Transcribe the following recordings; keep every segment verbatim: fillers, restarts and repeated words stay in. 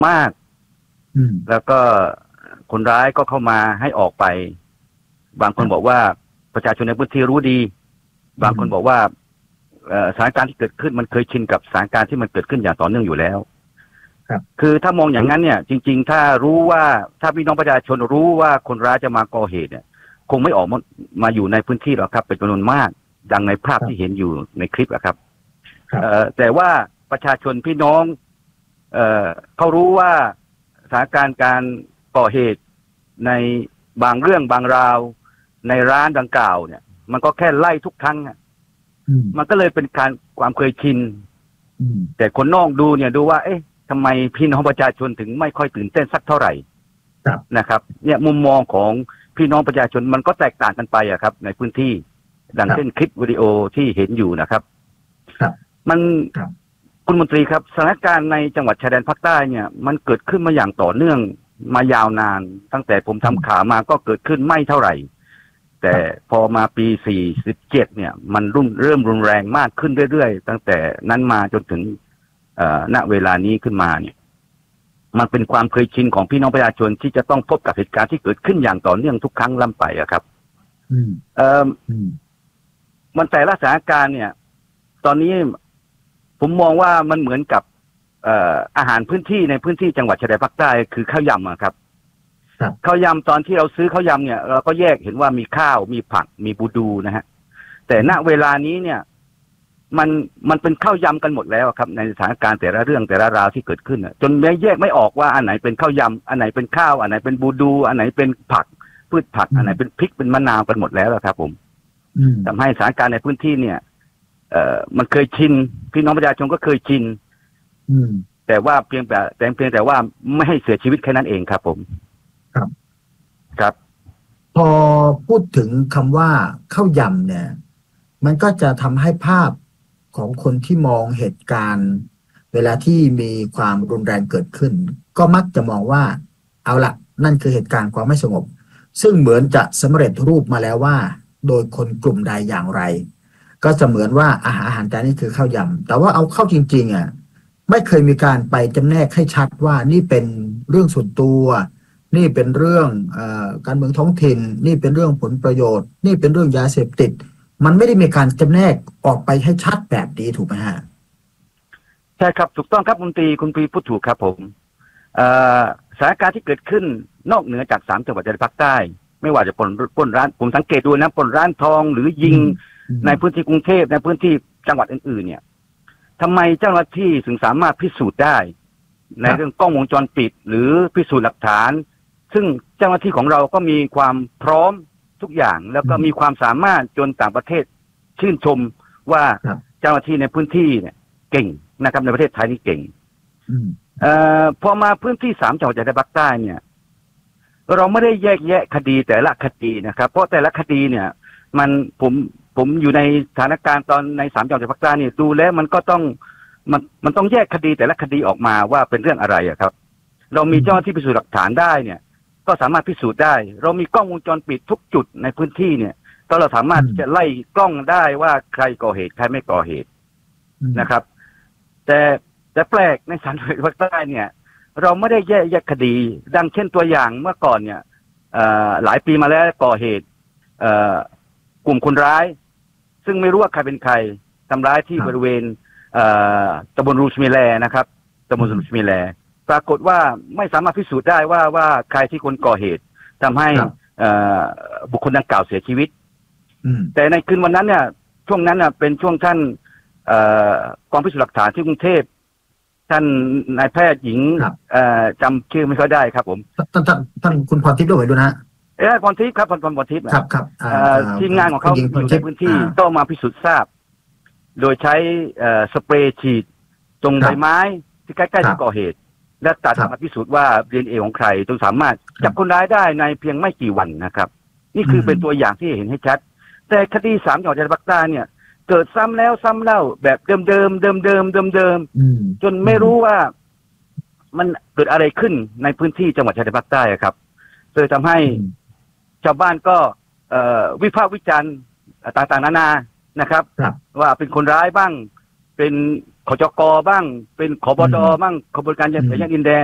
มากแล้วก็คนร้ายก็เข้ามาให้ออกไปบางคนบอกว่าประชาชนในพื้นที่รู้ดีบางคนบอกว่าสถานการณ์ที่เกิดขึ้นมันเคยชินกับสถานการณ์ที่มันเกิดขึ้นอย่างต่อเนื่องอยู่แล้วคือถ้ามองอย่างนั้นเนี่ยจริงๆถ้ารู้ว่าถ้าพี่น้องประชาชนรู้ว่าคนร้ายจะมาก่อเหตุเนี่ยคงไม่ออกมามาอยู่ในพื้นที่หรอกครับเป็นจำนวนมากดังในภาพที่เห็นอยู่ในคลิปอะครับแต่ว่าประชาชนพี่น้องเอ่อเขารู้ว่าสถานการณ์การก่อเหตุในบางเรื่องบางราวในร้านดังกล่าวเนี่ยมันก็แค่ไล่ทุกครั้งมันก็เลยเป็นการความเคยชินแต่คนนอกดูเนี่ยดูว่าเอ๊ะทำไมพี่น้องประชาชนถึงไม่ค่อยตื่นเต้นสักเท่าไหร่นะครับเนี่ยมุมมองของพี่น้องประชาชนมันก็แตกต่างกันไปอะครับในพื้นที่ดังเช่นคลิปวิดีโอที่เห็นอยู่นะครับมันคุณมนตรีครับสถานการณ์ในจังหวัดชายแดนภาคใต้เนี่ยมันเกิดขึ้นมาอย่างต่อเนื่องมายาวนานตั้งแต่ผมทำข่าวมาก็เกิดขึ้นไม่เท่าไหร่แต่พอมาปีสี่สิบเจ็ดเนี่ยมันรุ่นเริ่มรุนแรงมากขึ้นเรื่อยๆตั้งแต่นั้นมาจนถึงณเวลานี้ขึ้นมาเนี่ยมันเป็นความเคยชินของพี่น้องประชาชนที่จะต้องพบกับเหตุการณ์ที่เกิดขึ้นอย่างต่อเนื่องทุกครั้งล่ำไปอะครับเอ่อมันแต่ละสถานการณ์เนี่ยตอนนี้ผมมองว่ามันเหมือนกับเอ่ออาหารพื้นที่ในพื้นที่จังหวัดชายแดนภาคใต้คือข้าวยำอะครับข้าวยำตอนที่เราซื้อข้าวยำเนี่ยเราก็แยกเห็นว่ามีข้าวมีผักมีบูดูนะฮะแต่ณเวลานี้เนี่ยมันมันเป็นข้าวยำกันหมดแล้วครับในสถานการณ์แต่ละเรื่องแต่ละราวที่เกิดขึ้นจนแม้แยกไม่ออกว่าอันไหนเป็นข้าวยำอันไหนเป็นข้าวอันไหนเป็นบูดูอันไหนเป็นผักพืชผักอันไหนเป็นพริกเป็นมะนาวกันหมดแล้วครับผมทำให้สถานการณ์ในพื้นที่เนี่ยเอ่อมันเคยชินพี่น้องประชาชนก็เคยชินแต่ว่าเพียงแต่แต่เพียงแต่ว่าไม่ให้เสียชีวิตแค่นั้นเองครับผมครับครับพอพูดถึงคำว่าข้าวยำเนี่ยมันก็จะทำให้ภาพของคนที่มองเหตุการณ์เวลาที่มีความรุนแรงเกิดขึ้นก็มักจะมองว่าเอาละนั่นคือเหตุการณ์ความไม่สงบซึ่งเหมือนจะสำเร็จรูปมาแล้วว่าโดยคนกลุ่มใดอย่างไรก็จะเหมือนว่าอาหารอาหารจานนี้คือข้าวยำแต่ว่าเอาเข้าจริงๆอ่ะไม่เคยมีการไปจำแนกให้ชัดว่านี่เป็นเรื่องส่วนตัวนี่เป็นเรื่องเอ่อการเมืองท้องถิ่นนี่เป็นเรื่องผลประโยชน์นี่เป็นเรื่องยาเสพติดมันไม่ได้มีการจำแนกออกไปให้ชัดแบบนี้ถูกไหมฮะใช่ครับถูกต้องครับคุณตีคุณปีพูดถูกครับผมสถานการณ์ที่เกิดขึ้นนอกเหนือจากสามจังหวัดชายแดนภาคใต้ไม่ว่าจะปล้นปล้นร้านผมสังเกตดูนะปล้นร้านทองหรือยิงในพื้นที่กรุงเทพในพื้นที่จังหวัดอื่นๆเนี่ยทำไมเจ้าหน้าที่ถึงสามารถพิสูจน์ได้ในเรื่องกล้องวงจรปิดหรือพิสูจน์หลักฐานซึ่งเจ้าหน้าที่ของเราก็มีความพร้อมทุกอย่างแล้วก็มีความสามารถจนต่างประเทศชื่นชมว่าเจ้าหน้าที่ในพื้นที่เนี่ยเก่งนะครับในประเทศไทยนี่เก่งเอ่อพอมาพื้นที่สามจังหวัดชายแดนภาคใต้เนี่ยเราไม่ได้แยกแยะคดีแต่ละคดีนะครับเพราะแต่ละคดีเนี่ยมันผมผมอยู่ในสถานการณ์ตอนในสามจังหวัดภาคใต้เนี่ยดูแล้วมันก็ต้องมันมันต้องแยกคดีแต่ละคดีออกมาว่าเป็นเรื่องอะไรอะครับเรามีเจ้าหน้าที่พิสูจน์หลักฐานได้เนี่ยก็สามารถพิสูจน์ได้เรามีกล้องวงจรปิดทุกจุดในพื้นที่เนี่ยก็เราสามารถจะไล่กล้องได้ว่าใครก่อเหตุใครไม่ก่อเหตุนะครับแต่แต่แปลกในสามจังหวัดภาคใต้เนี่ยเราไม่ได้แยกแยกคดีดังเช่นตัวอย่างเมื่อก่อนเนี่ยหลายปีมาแล้วก่อเหตุกลุ่มคนร้ายซึ่งไม่รู้ว่าใครเป็นใครทำร้ายที่บริเวณตำบลรูชมิแลนะครับตำบลรูชมิแลปรากฏว่าไม่สามารถพิสูจน์ได้ว่าว่าใครที่คนก่อเหตุทำให้บุคคลดังกล่าวเสียชีวิตแต่ในคืนวันนั้นเนี่ยช่วงนั้นน่ะเป็นช่วงท่านกองพิสูจน์หลักฐานที่กรุงเทพท่านนายแพทย์หญิงจำชื่อไม่ค่อยได้ครับผมท่านท่านท่านคุณพรทิพย์ด้วยดูนะเออพรทิพย์ครับพรพรทิพย์ครับครับทีมงานของเขาอยู่ในพื้นที่ก็มาพิสูจน์ทราบโดยใช้สเปรย์ฉีดตรงใบไม้ที่ใกล้ๆที่ก่อเหตุและตัดมาพิสูจน์ว่า ดี เอ็น เอ ของใครจนสามารถจับคนร้ายได้ในเพียงไม่กี่วันนะครับนี่คือเป็นตัวอย่างที่เห็นให้ชัดแต่คดีสามจังหวัดชายแดนภาคใต้เนี่ยเกิดซ้ำแล้วซ้ำเล่าแบบเดิมๆเดิมเดิมเดิมเดิมจนไม่รู้ว่ามันเกิดอะไรขึ้นในพื้นที่จังหวัดชายแดนภาคใต้ครับเลยทำให้ชาวบ้านก็วิพากษ์วิจารณ์ต่างๆนานานะครับว่าเป็นคนร้ายบ้างเป็นขจกบ้างเป็นขบดบ้างขบวนการยันสายดินแดน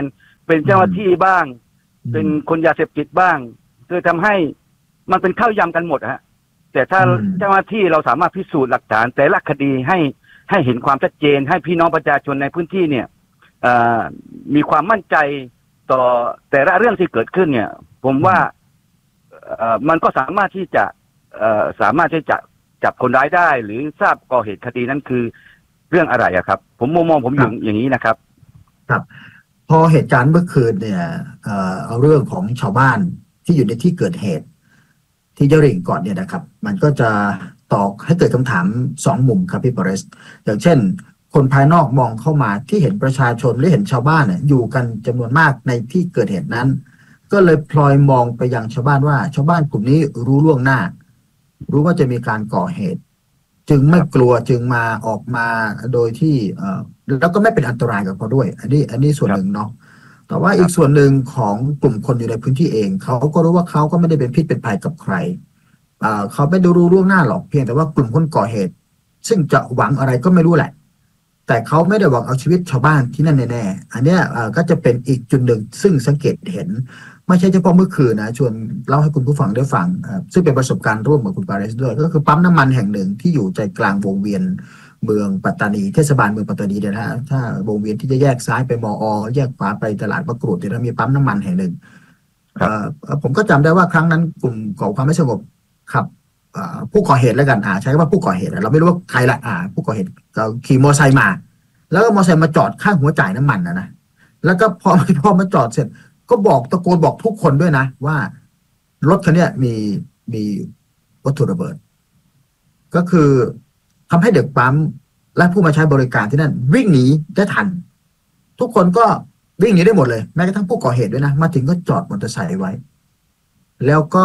เป็นเจ้าหน้าที่บ้างเป็นคนยาเสพติดบ้างคือทำให้มันเป็นข้าวยำกันหมดฮะแต่ถ้าเจ้าหน้าที่เราสามารถพิสูจน์หลักฐานแต่ละคดีให้ให้เห็นความชัดเจนให้พี่น้องประชาชนในพื้นที่เนี่ยมีความมั่นใจต่อแต่ละเรื่องที่เกิดขึ้นเนี่ยผมว่ามันก็สามารถที่จะสามารถที่จะจับคนร้ายได้หรือทราบก่อเหตุคดีนั้นคือเรื่องอะไรอะครับผมมองมองผมอยู่อย่างนี้นะครับครับพอเหตุการณ์เมื่อคืนเนี่ยเอาเรื่องของชาวบ้านที่อยู่ในที่เกิดเหตุที่ยะหริ่งก่อนเนี่ยนะครับมันก็จะตอกให้เกิดคำถามสองมุมครับพี่ปอเรสอย่างเช่นคนภายนอกมองเข้ามาที่เห็นประชาชนหรือเห็นชาวบ้านเนี่ยอยู่กันจำนวนมากในที่เกิดเหตุนั้นก็เลยพลอยมองไปยังชาวบ้านว่าชาวบ้านกลุ่มนี้รู้ล่วงหน้ารู้ว่าจะมีการก่อเหตุจึงไม่กลัวจึงมาออกมาโดยที่เอ่อแล้วก็ไม่เป็นอันตรายกับเขาด้วยอันนี้อันนี้ส่วนหนึ่งเนาะแต่ว่าอีกส่วนหนึ่งของกลุ่มคนอยู่ในพื้นที่เองเขาก็รู้ว่าเขาก็ไม่ได้เป็นพิษเป็นภัยกับใครอ่าเขาไม่ได้รู้ล่วงหน้าหรอกเพียงแต่ว่ากลุ่มคนก่อเหตุซึ่งจะหวังอะไรก็ไม่รู้แหละแต่เขาไม่ได้หวังเอาชีวิตชาวบ้านที่นั่นแน่ๆอันเนี้ยก็จะเป็นอีกจุดหนึ่งซึ่งสังเกตเห็นไม่ใช่เฉพาะเมื่อคืนนะชวนเล่าให้คุณผู้ฟังได้ฟังซึ่งเป็นประสบการณ์ร่วมกับคุณปาเรสด้วยก็คือปั๊มน้ำมันแห่งหนึ่งที่อยู่ใจกลางวงเวียนเมืองปัตตานีเทศบาลเมืองปัตตานีเนี่ยนะถ้าวงเวียนที่จะแยกซ้ายไปมอแยกขวาไปตลาดมะกรูดเนี่ยมีปั๊มน้ำมันแห่งหนึ่งผมก็จำได้ว่าครั้งนั้นกลุ่มก่อความไม่สงบขับผู้ก่อเหตุแล้วกันอ่าใช้คำว่าผู้ก่อเหตุเราไม่รู้ว่าใครละอ่าผู้ก่อเหตุขี่มอเตอร์ไซค์มาแล้วก็มอเตอร์ไซค์มาจอดข้างหัวจ่ายน้ำมันนะนะแล้วก็พอพอมาจอดเสร็จก็บอกตะโกนบอกทุกคนด้วยนะว่ารถคันนี้มีมีวัตถุระเบิดก็คือทำให้เด็กปั๊มและผู้มาใช้บริการที่นั่นวิ่งหนีได้ทันทุกคนก็วิ่งหนีได้หมดเลยแม้กระทั่งผู้ก่อเหตุด้วยนะมาถึงก็จอดมอเตอร์ไซค์ไว้แล้วก็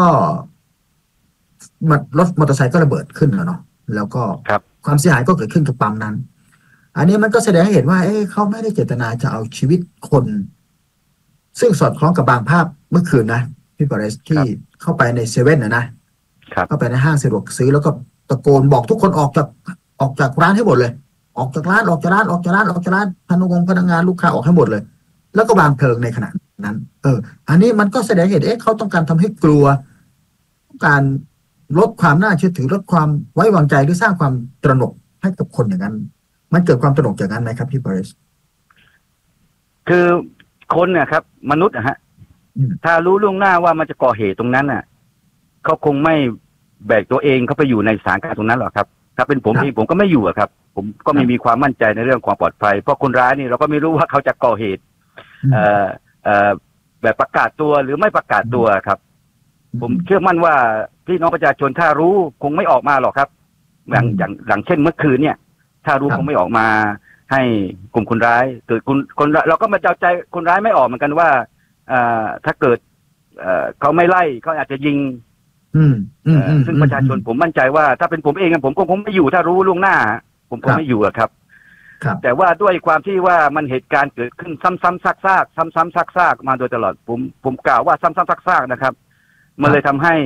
รถมอเตอร์ไซค์ก็ระเบิดขึ้นแล้วเนาะแล้วก็ความเสียหายก็เกิดขึ้นกับปั๊มนั้นอันนี้มันก็แสดงให้เห็นว่าเอ๊ะเขาไม่ได้เจตนาจะเอาชีวิตคนซึ่งสอดคล้องกับบางภาพเมื่อคืนนะพี่ปาเรสที่เข้าไปในเซเว่นนะนะเข้าไปในห้างสะดวกซื้อแล้วก็ตะโกนบอกทุกคนออกจากออกจากร้านให้หมดเลยออกจากร้านออกจากร้านออกจากร้านออกจากร้านพนักงานพนักงานลูกค้าออกให้หมดเลยแล้วก็วางเพลิงในขณะนั้นเอออันนี้มันก็แสดงเห็นเอ๊ะเขาต้องการทำให้กลัวต้องการลดความน่าเชื่อถือลดความไว้วางใจหรือสร้างความตระหนกให้กับคนอย่างนั้นมันเกิดความตระหนกอย่างนั้นไหมครับพี่ปาเรสคือคนเนี่ยครับมนุษย์นะฮะถ้ารู้ล่วงหน้าว่ามันจะก่อเหตุตรงนั้นน่ะเขาคงไม่แบกตัวเองเขาไปอยู่ในสถานการณ์ตรงนั้นหรอกครับถ้าเป็นผมเองผมก็ไม่อยู่อะครับผมก็ไม่มีความมั่นใจในเรื่องความปลอดภัยเพราะคนร้ายนี่เราก็ไม่รู้ว่าเขาจะก่อเหตุเอ่อเอ่อแบบประกาศตัวหรือไม่ประกาศตัวครับผมเชื่อมั่นว่าพี่น้องประชาชนถ้ารู้คงไม่ออกมาหรอกครับอย่างอย่างอย่างเช่นเมื่อคืนเนี่ยถ้ารู้คงไม่ออกมาให้กลุ่มคนร้ายเกิดคนคนเราก็มาเจ้าใจคนร้ายไม่ออกเหมือนกันว่าถ้าเกิดเขาไม่ไล่เขาอาจจะยิงซึ่งประชาชนผมมั่นใจว่าถ้าเป็นผมเองผมก็คงไม่อยู่ถ้ารู้ล่วงหน้าผมคงไม่อยู่ครับแต่ว่าด้วยความที่ว่ามันเหตุการณ์เกิดขึ้นซ้ำๆซากๆซ้ำๆซากๆมาโดยตลอดผมผมกล่าวว่าซ้ำๆซากๆนะครับมันเลยทำให้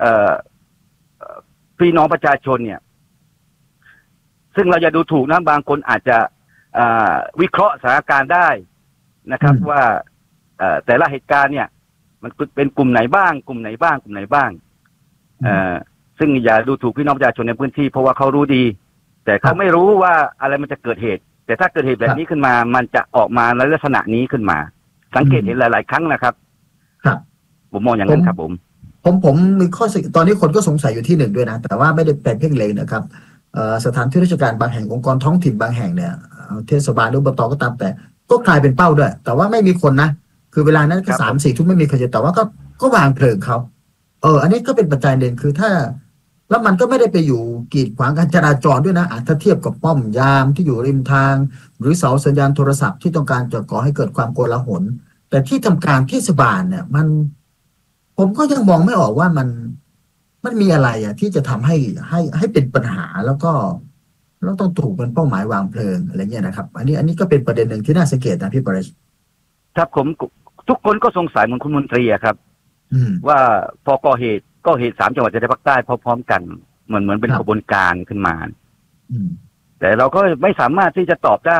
พี่น้องประชาชนเนี่ยซึ่งเราจะดูถูกนะบางคนอาจจะวิเคราะห์สถานการณ์ได้นะครับว่าแต่ละเหตุการณ์เนี่ยมันเป็นกลุ่มไหนบ้างกลุ่มไหนบ้างกลุ่มไหนบ้างซึ่งอย่าดูถูกพี่น้องประชาชนในพื้นที่เพราะว่าเขารู้ดีแต่เขาไม่รู้ว่าอะไรมันจะเกิดเหตุแต่ถ้าเกิดเหตุแบบนี้ขึ้นมามันจะออกมาในลักษณะนี้ขึ้นมาสังเกตเห็นหลายๆครั้งนะครับครับผมมองอย่างนั้นครับผมผมผมมีข้อสังเกตตอนนี้คนก็สงสัยอยู่ที่หนึ่งด้วยนะแต่ว่าไม่ได้เป็นเพ่งเล็งนะครับสถานที่ราชการบางแห่งองค์กรท้องถิ่นบางแห่งเนี่ยเทศบาลหรืออบตก็ตามแต่ก็กลายเป็นเป้าด้วยแต่ว่าไม่มีคนนะคือเวลานั้นก็สามสี่ทุ่มไม่มีใครจะแต่ว่าก็ก็วางเพลิงเขาเอออันนี้ก็เป็นปัจจัยหนึ่งคือถ้าแล้วมันก็ไม่ได้ไปอยู่กีดขวางการจราจรด้วยนะอาจถ้าเทียบกับป้อมยามที่อยู่ริมทางหรือเสาสัญญาณโทรศัพท์ที่ต้องการจะก่อให้เกิดความโกลาหลแต่ที่ทำการเทศบาลเนี่ยมันผมก็ยังมองไม่ออกว่ามันมันมีอะไรอ่ะที่จะทำให้ให้ให้เป็นปัญหาแล้วก็แล้วต้องถูกเป็นเป้าหมายวางเพลิงอะไรเงี้ยนะครับอันนี้อันนี้ก็เป็นประเด็นหนึ่งที่น่าสังเกตนะพี่ปาเรสครับผมทุกคนก็สงสัยเหมือนคุณมนตรีครับว่าพอก่อเหตุก็เหตุสามจังหวัดชายแดนภาคใต้พร้อมๆกันเหมือนเหมือนเป็นขบวนการขึ้นมาแต่เราก็ไม่สามารถที่จะตอบได้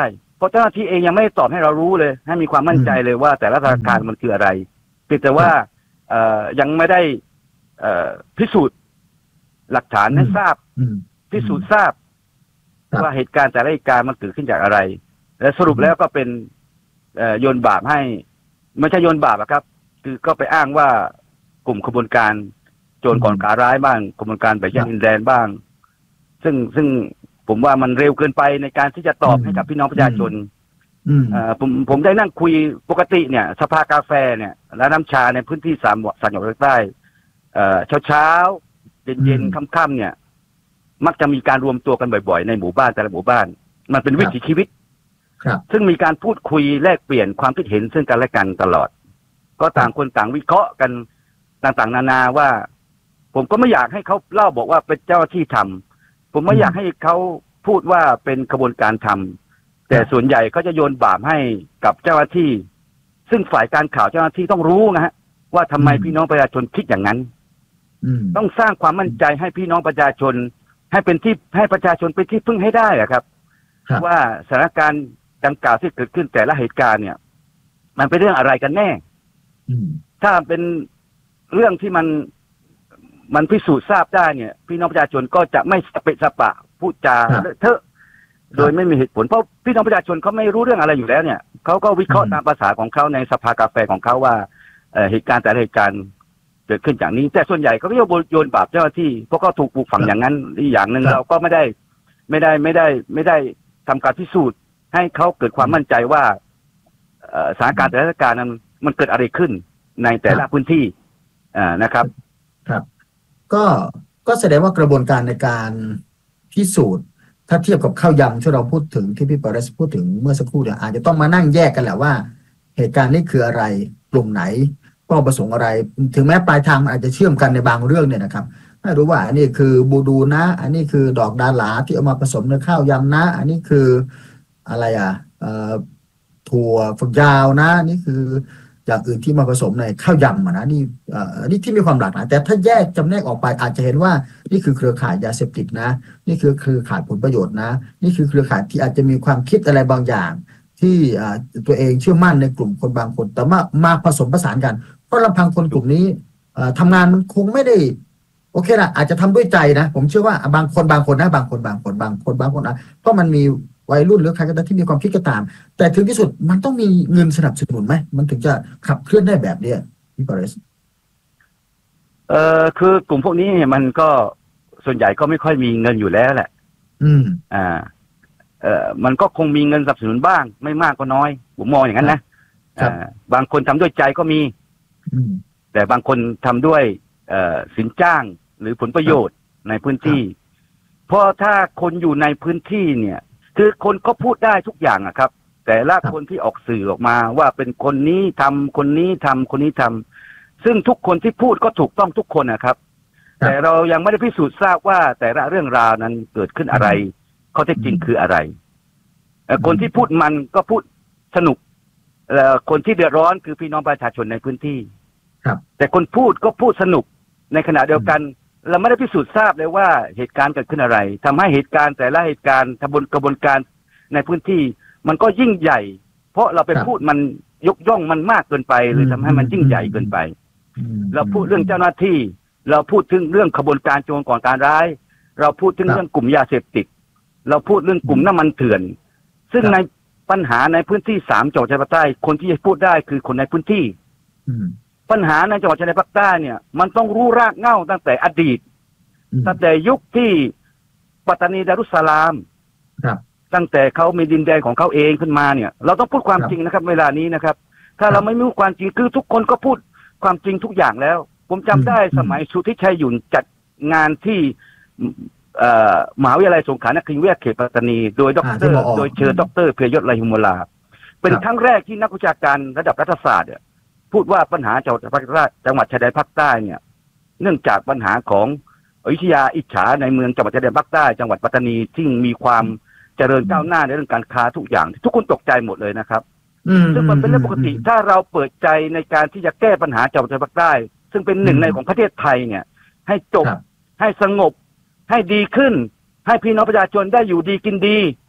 ราะเจ้าหน้าที่เองยังไม่ได้ตอบให้เรารู้เลยให้มีความมั่นใจเลยว่าแต่ละสถานการณ์มันคืออะไรเพียงแต่ว่าเอ่อยังไม่ได้เอ่อพิสูจน์หลักฐานให้ทราบพิสูจน์ทราบว่าเหตุการณ์แต่ละเหตุการณ์มันเกิดขึ้นจากอะไรและสรุปแล้วก็เป็นเอ่อโยนบาปให้ไม่ใช่โยนบาปอะครับคือก็ไปอ้างว่ากลุ่มขบวนการโจรก่อนการร้ายบ้างขบวนการแบ่งแยกดินแดนบ้างซึ่งซึ่งผมว่ามันเร็วเกินไปในการที่จะตอบให้กับพี่น้องประชาชนผมผมได้นั่งคุยปกติเนี่ยสภากาแฟเนี่ยและน้ำชาในพื้นที่สามสามจังหวัดภาคใต้เช้าเช้าเย็นเย็นค่ำๆเนี่ยมักจะมีการรวมตัวกันบ่อยๆในหมู่บ้านแต่ละหมู่บ้านมันเป็นวิถีชีวิตซึ่งมีการพูดคุยแลกเปลี่ยนความคิดเห็นซึ่งกันและกันตลอดก็ต่างคนต่างวิเคราะห์กันต่างๆนานาว่าผมก็ไม่อยากให้เขาเล่าบอกว่าเป็นเจ้าหน้าที่ทำผมไม่อยากให้เขาพูดว่าเป็นขบวนการทำแต่ส่วนใหญ่เขาจะโยนบาปให้กับเจ้าหน้าที่ซึ่งฝ่ายการข่าวเจ้าหน้าที่ต้องรู้นะฮะว่าทำไมพี่น้องประชาชนคิดอย่างนั้นต้องสร้างความมั่นใจให้พี่น้องประชาชนให้เป็นที่ให้ประชาชนเป็นที่พึ่งให้ได้อะครับว่าสถานการณ์ดังกล่าวที่เกิดขึ้นแต่ละเหตุการณ์เนี่ยมันเป็นเรื่องอะไรกันแน่ถ้าเป็นเรื่องที่มันมันพิสูจน์ทราบได้เนี่ยพี่น้องประชาชนก็จะไม่สเปะสปะพูดจาเถอะโดยไม่มีเหตุผลเพราะพี่น้องประชาชนเขาไม่รู้เรื่องอะไรอยู่แล้วเนี่ยเขาก็วิเคราะห์ตามภาษาของเขาในสภากาแฟของเขาว่าเหตุการณ์แต่ละเหตุการณ์เกิดขึ้นจากนี้แต่ส่วนใหญ่เขาก็โยนบาปเจ้าหน้าที่เพราะเขาถูกปลูกฝังอย่างนั้นอีกอย่างหนึ่งเราก็ไม่ได้ไม่ได้ไม่ได้ไม่ได้ทำการพิสูจน์ให้เขาเกิดความมั่นใจว่าสถานการณ์แต่ละสถานการณ์นั้นมันเกิดอะไรขึ้นในแต่ละพื้นที่อ่านะครับครับก็ก็แสดงว่ากระบวนการในการพิสูจน์ถ้าเทียบกับข้าวยำที่เราพูดถึงที่พี่ปาเรสพูดถึงเมื่อสักครู่เนี่ยอาจจะต้องมานั่งแยกกันแหละว่าเหตุการณ์นี้คืออะไรกลุ่มไหนเป้าประสงค์อะไรถึงแม้ปลายทางมันอาจจะเชื่อมกันในบางเรื่องเนี่ยนะครับให้รู้ว่าอันนี้คือบูดูนะอันนี้คือดอกดาหลาที่เอามาผสมในข้าวยำนะอันนี้คืออะไรอ่ะเอ่อถั่วฝักยาวนะนี่คืออย่างอื่นที่มาผสมในข้าวยำนะนี่เอ่อนี่ที่มีความหลากหลายแต่ถ้าแยกจำแนกออกไปอาจจะเห็นว่านี่คือเครือข่ายยาเสพติดนะนี่คือเครือข่ายผลประโยชน์นะนี่คือเครือข่ายที่อาจจะมีความคิดอะไรบางอย่างที่ตัวเองเชื่อมั่นในกลุ่มคนบางคนแต่ว่ามาผสมผสานกันเพราะลำพังคนกลุ่มนี้ทำงานมันคงไม่ได้โอเคละอาจจะทำด้วยใจนะผมเชื่อว่าบางคนบางคนนะบางคนบางคนบางคนบางคนนะเพราะมันมีวัยรุ่นหรือใครก็ตามที่มีความคิดก็ตามแต่ถึงที่สุดมันต้องมีเงินสนับสนุนไหมมันถึงจะขับเคลื่อนได้แบบนี้พี่ปาเรสเอ่อคือกลุ่มพวกนี้เนี่ยมันก็ส่วนใหญ่ก็ไม่ค่อยมีเงินอยู่แล้วแหละอืมอ่าเอ่อมันก็คงมีเงินสนับสนุนบ้างไม่มากก็น้อยผมมองอย่างนั้นนะอ่าบางคนทำด้วยใจก็มีแต่บางคนทำด้วยเอ่อสินจ้างหรือผลประโยชน์ในพื้นที่เพราะถ้าคนอยู่ในพื้นที่เนี่ยคือคนก็พูดได้ทุกอย่างอะครับแต่ละคนที่ออกสื่อออกมาว่าเป็นคนนี้ทำคนนี้ทำคนนี้ทำซึ่งทุกคนที่พูดก็ถูกต้องทุกคนนะครับแต่เรายังไม่ได้พิสูจน์ทราบว่าแต่ละเรื่องราวนั้นเกิดขึ้นอะไรข้อเท็จจริงคืออะไรคนที่พูดมันก็พูดสนุกคนที่เดือดร้อนคือพี่น้องประชาชนในพื้นที่แต่คนพูดก็พูดสนุกในขณะเดียวกันเราไม่ได้พิสูจน์ทราบเลยว่าเหตุการณ์เกิดขึ้นอะไรทำให้เหตุการณ์แต่ละเหตุการณ์ทบกระบวนการในพื้นที่มันก็ยิ่งใหญ่เพราะเราไปพูดมันยกย่องมันมากเกินไปหรือทำให้มันยิ่งใหญ่เกินไปเราพูดเรื่องเจ้าหน้าที่เราพูดถึงเรื่องขบวนการโจรก่อนการร้ายเราพูดถึงเรื่องกลุ่มยาเสพติดเราพูดเรื่องกลุ่มน้ำมันเถื่อนซึ่งในปัญหาในพื้นที่สามจังหวัดชายแดนภาคใต้คนที่จะพูดได้คือคนในพื้นที่ปัญหาในจังหวัดชายแดนภาคใต้เนี่ยมันต้องรู้รากเหง้าตั้งแต่อดีตตั้งแต่ยุคที่ปัตตานีดารุสสลามตั้งแต่เขามีดินแดนของเขาเองขึ้นมาเนี่ยเราต้องพูดความจริงนะครับเวลานี้นะครับถ้าเราไม่รู้ความจริงคือทุกคนก็พูดความจริงทุกอย่างแล้วผมจำได้สมัยสุทธิชัยหยุ่นจัดงานที่มหาวิทยาลัยสงขลานครินทร์วิทยาเขตปัตตานีโดยดรโดยเชิญดรเพียรยศไลหุมลาเป็นครั้งแรกที่นักวิชาการระดับรัฐศาสตร์พูดว่าปัญหาจังหวัดจังหวัดชายแดนภาคใต้เนี่ยเนื่องจากปัญหาของอยุธยาอิจฉาในเมืองจังหวัดชายแดนภาคใต้จังหวัดปัตตานีที่มีความเจริญก้าวหน้าในเรื่องการค้าทุกอย่างทุกคนตกใจหมดเลยนะครับซึ่งมันเป็นเรื่องปกติถ้าเราเปิดใจในการที่จะแก้ปัญหาจังหวัดชายแดนภาคใต้ซึ่งเป็นหนึ่งในของประเทศไทยเนี่ยให้จบให้สงบให้ดีขึ้นให้พี่น้องประชาชนได้อยู่ดีกินดี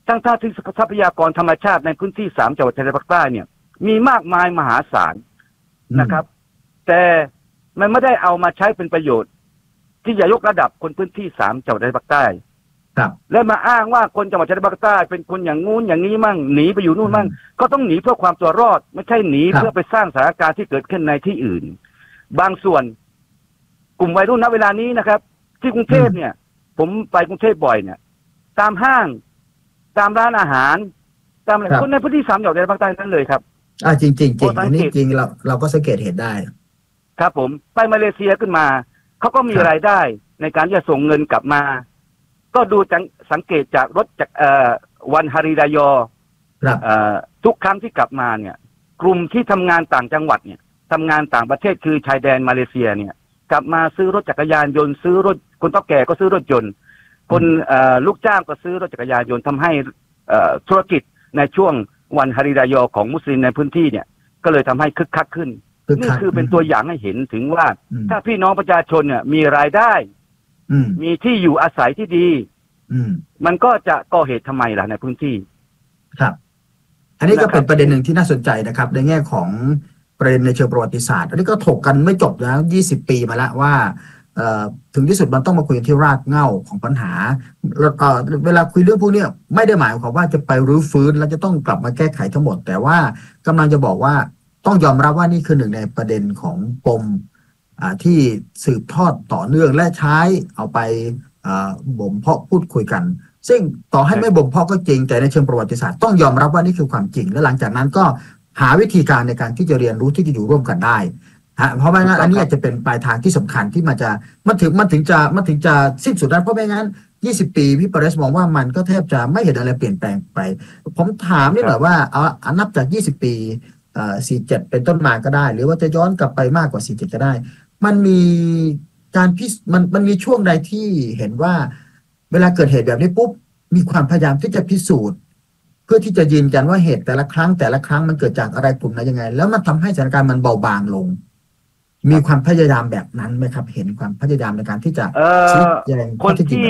ทั้งท่าที่ทรัพยากรธรรมชาติในพื้นที่สามจังหวัดชายแดนภาคใต้เนี่ยมีมากมายมหาศาลนะครับ แต่มันไม่ได้เอามาใช้เป็นประโยชน์ที่จะยกระดับคนพื้นที่สามจังหวัดชายแดนภาคใต้ครับและมาอ้างว่าคนจังหวัดชายแดนภาคใต้เป็นคนอย่างงู้นอย่างนี้มั่งหนีไปอยู่นู่นมั่งก็ต้องหนีเพื่อความตัวรอดไม่ใช่หนีเพื่อไปสร้างสถานการณ์ที่เกิดขึ้นในที่อื่นบางส่วนกลุ่มวัยรุ่นณเวลานี้นะครับที่กรุงเทพเนี่ยผมไปกรุงเทพบ่อยเนี่ยตามห้างตามร้านอาหารตามอะไรคนในพื้นที่สามจังหวัดชายแดนภาคใต้นั่นเลยครับอ่าจริงจริงจริงอันนี้จริงเราเราก็สังเกตเห็นได้ครับผมไปมาเลเซียขึ้นมาเขาก็มีรายได้ในการที่จะส่งเงินกลับมาก็ดูจังสังเกตจากรถจากวันฮาริรายอทุกครั้งที่กลับมาเนี่ยกลุ่มที่ทำงานต่างจังหวัดเนี่ยทำงานต่างประเทศคือชายแดนมาเลเซียเนี่ยกลับมาซื้อรถจักรยานยนต์ซื้อรถคนเฒ่าแก่ก็ซื้อรถยนต์คนลูกจ้างก็ซื้อรถจักรยานยนต์ทำให้ธุรกิจในช่วงวันฮาริรายอของมุสลิมในพื้นที่เนี่ยก็เลยทำให้คึกคักขึ้นนี่คือเป็นตัวอย่างให้เห็นถึงว่าถ้าพี่น้องประชาชนเนี่ยมีรายได้มีที่อยู่อาศัยที่ดีมันก็จะก่อเหตุทำไมล่ะในพื้นที่ครับอันนี้ก็เป็นประเด็นหนึ่งที่น่าสนใจนะครับในแง่ของประเด็นในเชิงประวัติศาสตร์อันนี้ก็ถกกันไม่จบแล้วยี่สิบปีมาแล้วว่าถึงที่สุดมันต้องมาคุยที่รากเหง้าของปัญหาเวลาคุยเรื่องพวกนี้ไม่ได้หมายความว่าจะไปรื้อฟื้นแล้วจะต้องกลับมาแก้ไขทั้งหมดแต่ว่ากำลังจะบอกว่าต้องยอมรับว่านี่คือหนึ่งในประเด็นของปมที่สืบทอดต่อเนื่องและใช้เอาไปบ่มเพาะพูดคุยกันซึ่งต่อให้ไม่บ่มเพาะก็จริงแต่ในเชิงประวัติศาสตร์ต้องยอมรับว่านี่คือความจริงและหลังจากนั้นก็หาวิธีการในการที่จะเรียนรู้ที่จะอยู่ร่วมกันได้เพราะไม่งั้นอันนี้อาจจะเป็นปลายทางที่สำคัญที่มันจะมันถึงมันถึงจะมันถึงจะสิ้นสุดได้เพราะไม่งั้นยี่สิบปีพี่ปาเรสมองว่ามันก็แทบจะไม่เห็นอะไรเปลี่ยนแปลงไปผมถามนี่แบบว่าเอานับจากยี่สิบปีเอ่อสี่สิบเจ็ดเป็นต้นมาก็ได้หรือว่าจะย้อนกลับไปมากกว่าสี่สิบเจ็ดก็ได้มันมีการพิมันมันมีช่วงใดที่เห็นว่าเวลาเกิดเหตุแบบนี้ปุ๊บมีความพยายามที่จะพิสูจน์เพื่อที่จะยืนยันว่าเหตุแต่ละครั้งแต่ละครั้งมันเกิดจากอะไรกลุ่มไหนยังไงแล้วมันทำให้สถานการณ์มันเบาบางลงมีความพยายามแบบนั้นไหมครับเห็นความพยายามในการที่จะชี้แจงคนที่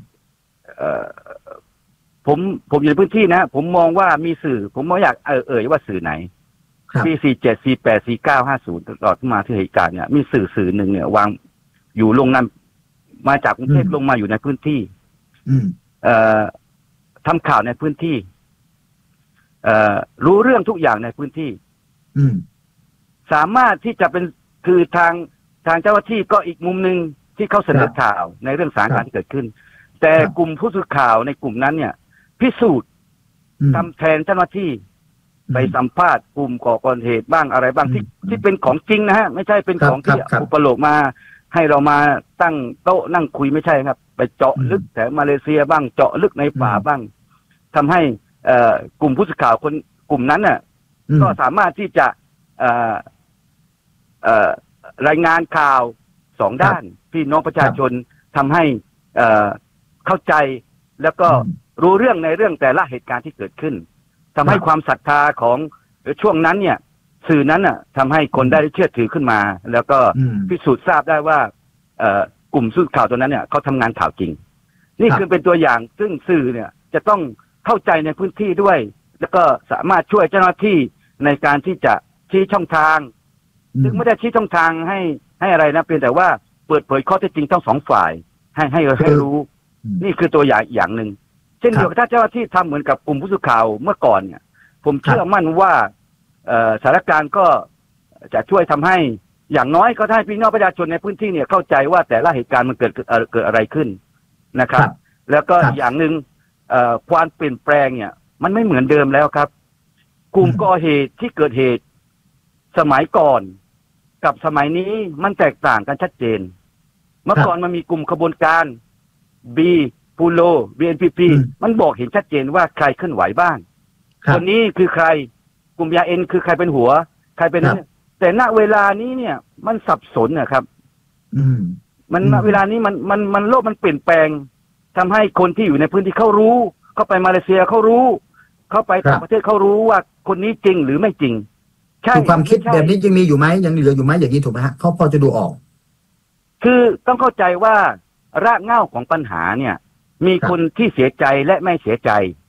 ผมผมอยู่ในพื้นที่นะผมมองว่ามีสื่อผมไม่อยากเอ่ยเอ่ยว่าสื่อไหนปีสี่เจ็ดสี่แปดสี่เก้าห้าศูนย์ตลอดมาที่เหตุการณ์เนี่ยมีสื่อสื่อหนึ่งเนี่ยวางอยู่ลงนั้นมาจากกรุงเทพลงมาอยู่ในพื้นที่เอ่อทำข่าวในพื้นที่เอ่อรู้เรื่องทุกอย่างในพื้นที่สามารถที่จะเป็นคือทางทางเจ้าหน้าที่ก็อีกมุมหนึ่งที่เขาเสนอข่าวในเรื่องสถานการณ์ที่เกิดขึ้นแต่กลุ่มผู้สื่อข่าวในกลุ่มนั้นเนี่ยพิสูจน์ทำแทนเจ้าหน้าที่ไปสัมภาษณ์กลุ่มก่อการเหตุบ้างอะไรบ้างที่ที่เป็นของจริงนะฮะไม่ใช่เป็นของที่อุปโลกมาให้เรามาตั้งโต๊ะนั่งคุยไม่ใช่ครับไปเจาะลึกแถวมาเลเซียบ้างเจาะลึกในป่าบ้างทำให้เอ่อกลุ่มผู้สื่อข่าวคนกลุ่มนั้นน่ะก็สามารถที่จะเอ่อเอ่อรายงานข่าวสองด้านพี่น้องประชาชนทำให้เอ่อเข้าใจแล้วก็รู้เรื่องในเรื่องแต่ละเหตุการณ์ที่เกิดขึ้นทำให้ความศรัทธาของช่วงนั้นเนี่ยสื่อนั้นน่ะทำให้คนได้เชื่อถือขึ้นมาแล้วก็พิสูจน์ทราบได้ว่าเอ่อกลุ่มสื่อข่าวตัวนั้นเนี่ยเขาทำงานข่าวจริงนี่คือเป็นตัวอย่างซึ่งสื่อเนี่ยจะต้องเข้าใจในพื้นที่ด้วยแล้วก็สามารถช่วยเจ้าหน้าที่ในการที่จะชี้ช่องทางซึ่งไม่ได้ชี้ช่องทางให้ให้อะไรนะเพียงแต่ว่าเปิดเผยข้อเท็จจริงทั้งสองฝ่ายให้ให้ให้รู้นี่คือตัวอย่างอย่างหนึ่งเช่นเดียวกับถ้าเจ้าหน้าที่ทำเหมือนกับกลุ่มผู้สื่อข่าวเมื่อก่อนเนี่ยผมเชื่อมั่นว่าสถานการณ์ก็จะช่วยทำให้อย่างน้อยก็ให้พี่น้องประชาชนในพื้นที่เนี่ยเข้าใจว่าแต่ละเหตุการณ์มันเกิดเกิดอะไรขึ้นนะครับแล้วก็อย่างหนึ่งความเปลี่ยนแปลงเนี่ยมันไม่เหมือนเดิมแล้วครับกลุ่มก่อเหตุที่เกิดเหตุสมัยก่อนกับสมัยนี้มันแตกต่างกันชัดเจนเมื่อก่อนมันมีกลุ่มขบวนการบีปูโล บี เอ็น พี พี มันบอกเห็นชัดเจนว่าใครเคลื่อนไหวบ้างคนนี้คือใครกลุ่มยาเอ็นคือใครเป็นหัวใครเป็นแต่ณเวลานี้เนี่ยมันสับสนนะครับมันณเวลานี้มันมันมันโลกมันเปลี่ยนแปลงทำให้คนที่อยู่ในพื้นที่เขารู้เข้าไปมาเลเซียเขารู้เข้าไปต่างประเทศเขารู้ว่าคนนี้จริงหรือไม่จริงใช่ความคิดแบบนี้ยังมีอยู่ไหมยังเหลืออยู่ไหมอย่างนี้ถูกไหมฮะเขาพอจะดูออกคือต้องเข้าใจว่ารากเหง้าของปัญหาเนี่ยมีคนที่เสียใจและไม่เสียใจ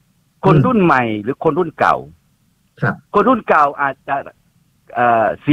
คนรุ่นใหม่หรือคนรุ่นเก่าครับคนรุ่นเก่าอาจจะเอ่อเสีย